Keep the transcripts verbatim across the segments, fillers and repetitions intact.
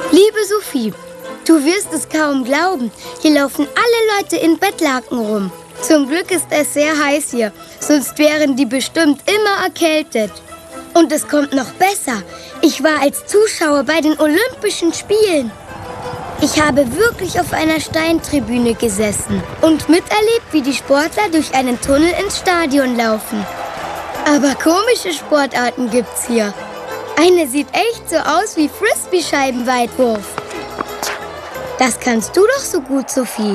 Liebe Sophie, du wirst es kaum glauben. Hier laufen alle Leute in Bettlaken rum. Zum Glück ist es sehr heiß hier, sonst wären die bestimmt immer erkältet. Und es kommt noch besser. Ich war als Zuschauer bei den Olympischen Spielen. Ich habe wirklich auf einer Steintribüne gesessen und miterlebt, wie die Sportler durch einen Tunnel ins Stadion laufen. Aber komische Sportarten gibt's hier. Eine sieht echt so aus wie Frisbee-Scheibenweitwurf. Das kannst du doch so gut, Sophie.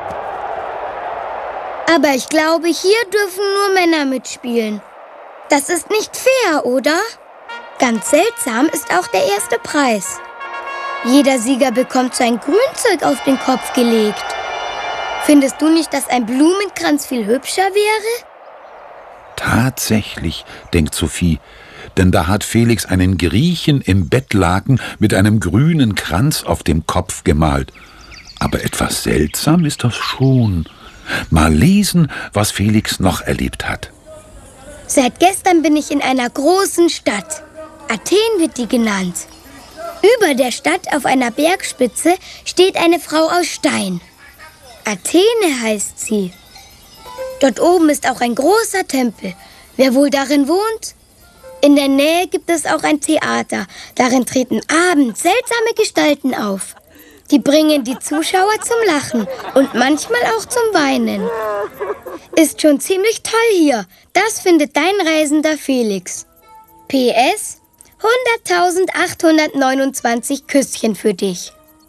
Aber ich glaube, hier dürfen nur Männer mitspielen. Das ist nicht fair, oder? Ganz seltsam ist auch der erste Preis. Jeder Sieger bekommt so ein Grünzeug auf den Kopf gelegt. Findest du nicht, dass ein Blumenkranz viel hübscher wäre? Tatsächlich, denkt Sophie, denn da hat Felix einen Griechen im Bettlaken mit einem grünen Kranz auf dem Kopf gemalt. Aber etwas seltsam ist das schon. Mal lesen, was Felix noch erlebt hat. Seit gestern bin ich in einer großen Stadt. Athen wird die genannt. Über der Stadt auf einer Bergspitze steht eine Frau aus Stein. Athene heißt sie. Dort oben ist auch ein großer Tempel. Wer wohl darin wohnt? In der Nähe gibt es auch ein Theater. Darin treten abends seltsame Gestalten auf. Die bringen die Zuschauer zum Lachen und manchmal auch zum Weinen. Ist schon ziemlich toll hier. Das findet dein reisender Felix. P S hunderttausendachthundertneunundzwanzig Küsschen für dich.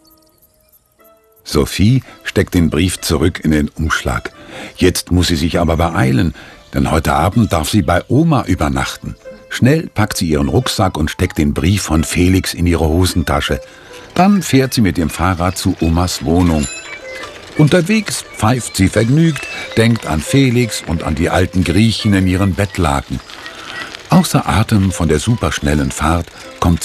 Sophie steckt den Brief zurück in den Umschlag. Jetzt muss sie sich aber beeilen, denn heute Abend darf sie bei Oma übernachten. Schnell packt sie ihren Rucksack und steckt den Brief von Felix in ihre Hosentasche. Dann fährt sie mit dem Fahrrad zu Omas Wohnung. Unterwegs pfeift sie vergnügt, denkt an Felix und an die alten Griechen in ihren Bettlaken. Außer Atem von der superschnellen Fahrt kommt